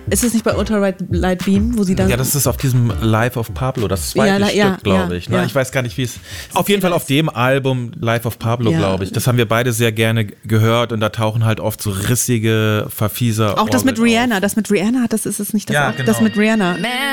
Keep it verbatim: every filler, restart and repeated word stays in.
Ist es nicht bei Ultralight Beam, wo sie dann... Ja, das ist auf diesem Live of Pablo, das zweite Ja, Stück, ja, glaube ja, ich. Ne? ja. Ich weiß gar nicht, wie es... Auf jeden Fall auf dem Album Live of Pablo, Ja. glaube ich. Das haben wir beide sehr gerne gehört und da tauchen halt oft so rissige, verfieser Auch das mit Orgeln Rihanna, auf. das mit Rihanna, das ist es nicht das, Ja, auch, genau. das mit Rihanna.